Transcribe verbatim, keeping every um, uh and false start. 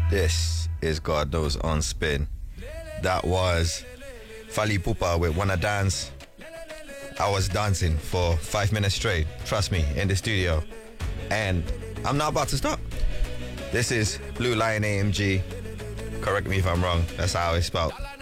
This is God Knows on Spin. That was Fally Ipupa with Wanna Dance. I was dancing for five minutes straight, trust me, in the studio. And I'm not about to stop. This is Blue Lion A M G. Correct me if I'm wrong, that's how it's spelled.